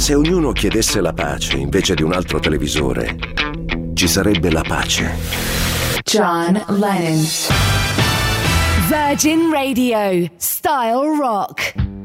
Se ognuno chiedesse la pace invece di un altro televisore, ci sarebbe la pace. John Lennon. Virgin Radio. Style Rock.